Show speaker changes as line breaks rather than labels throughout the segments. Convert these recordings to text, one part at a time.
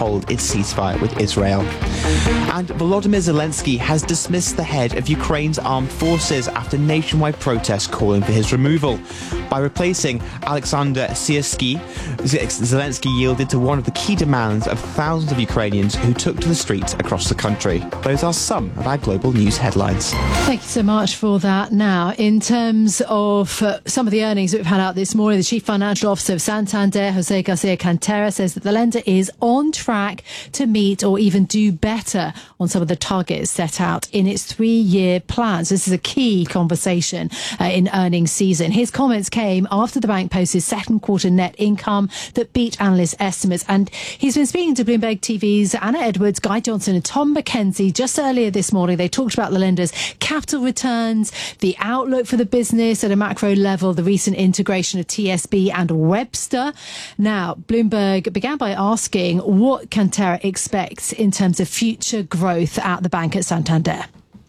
uphold its ceasefire with Israel. And Volodymyr Zelensky has dismissed the head of Ukraine's armed forces after nationwide protests calling for his removal. By replacing Alexander Syrskyi, Zelensky yielded to one of the key demands of thousands of Ukrainians who took to the streets across the country. Those are some of our global news headlines.
Thank you so much for that. Now, in terms of some of the earnings that we've had out this morning, the Chief Financial Officer of Santander, Jose Garcia Cantera, says that the lender is on track to meet or even do better on some of the targets set out in its 3-year plans. This is a key conversation in earnings season. His comments came after the bank posted second quarter net income that beat analyst estimates. And he's been speaking to Bloomberg TV's Anna Edwards, Guy Johnson and Tom McKenzie just earlier this morning. They talked about the lender's capital returns, the outlook for the business at a macro level, the recent integration of TSB and Webster. Now, Bloomberg began by asking what Cantera expects in terms of future growth at the bank at Santander.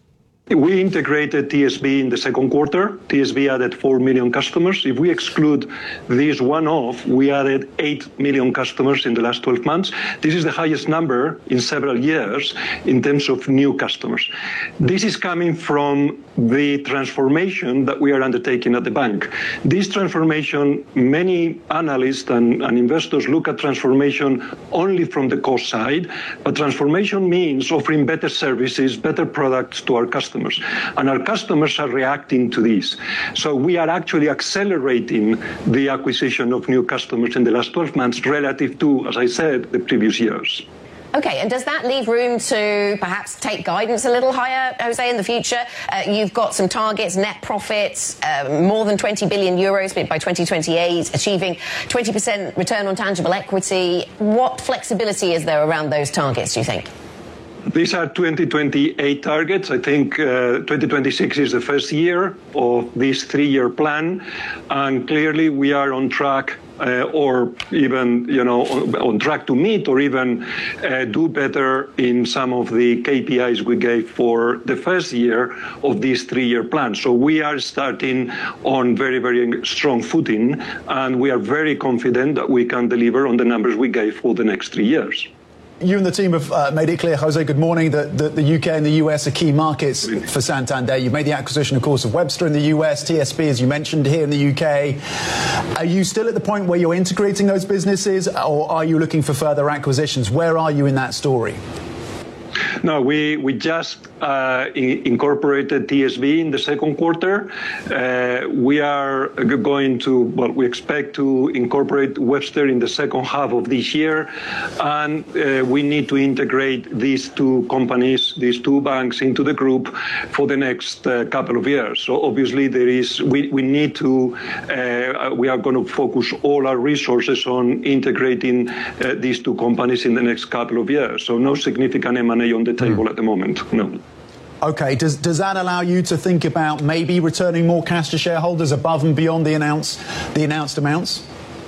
We integrated TSB in the second quarter. TSB added 4 million customers. If we exclude this one-off, we added 8 million customers in the last 12 months. This is the highest number in several years in terms of new customers. This is coming from the transformation that we are undertaking at the bank. This transformation, many analysts and investors look at transformation only from the cost side, but transformation means offering better services, better products to our customers. And our customers are reacting to this. So we are actually accelerating the acquisition of new customers in the last 12 months relative to, as I said, the previous years.
Okay, and does that leave room to perhaps take guidance a little higher, Jose, in the future? You've got some targets, net profits, more than 20 billion euros by 2028, achieving 20% return on tangible equity. What flexibility is there around those targets, do you think?
These are 2028 targets. I think 2026 is the first year of this 3-year plan, and clearly we are on track, or even on track to meet, or even do better in some of the KPIs we gave for the first year of this 3-year plan. So we are starting on very, very strong footing, and we are very confident that we can deliver on the numbers we gave for the next 3 years.
You and the team have made it clear, Jose, good morning, that the UK and the US are key markets for Santander. You've made the acquisition, of course, of Webster in the US, TSB, as you mentioned, here in the UK. Are you still at the point where you're integrating those businesses, or are you looking for further acquisitions? Where are you in that story?
No, we just incorporated TSB in the second quarter. We are going to, we expect to incorporate Webster in the second half of this year. And we need to integrate these two companies, these two banks into the group for the next couple of years. So obviously we need to, we are going to focus all our resources on integrating these two companies in the next couple of years. So no significant M&A on the table at the moment, no.
Okay, does that allow you to think about maybe returning more cash to shareholders above and beyond the announced amounts?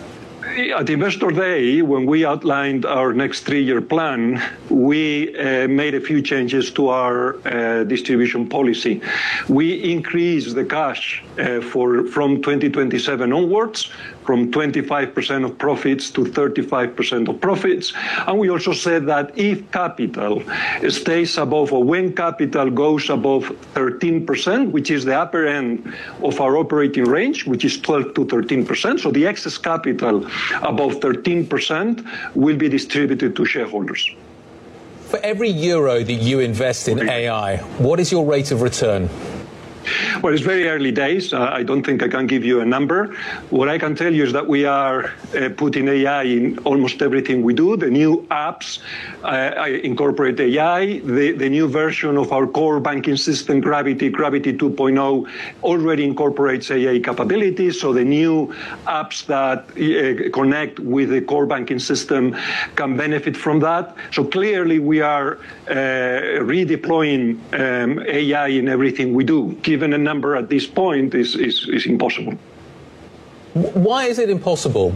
At Investor Day, when we outlined our next 3-year plan, we made a few changes to our distribution policy. We increased the cash from 2027 onwards, from 25% of profits to 35% of profits. And we also said that if capital stays above, or when capital goes above 13%, which is the upper end of our operating range, which is 12 to 13%, so the excess capital above 13% will be distributed to shareholders.
For every euro that you invest in AI, what is your rate of return?
Well, it's very early days. I don't think I can give you a number. What I can tell you is that we are putting AI in almost everything we do. The new apps incorporate AI. The new version of our core banking system, Gravity 2.0, already incorporates AI capabilities. So the new apps that connect with the core banking system can benefit from that. So clearly we are redeploying AI in everything we do. Given a number at this point is impossible.
Why is it impossible?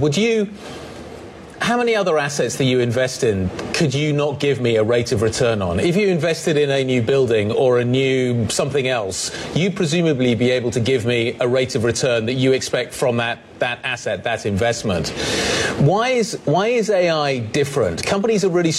How many other assets that you invest in could you not give me a rate of return on? If you invested in a new building or a new something else, you'd presumably be able to give me a rate of return that you expect from that asset, that investment. Why is AI different? Companies are really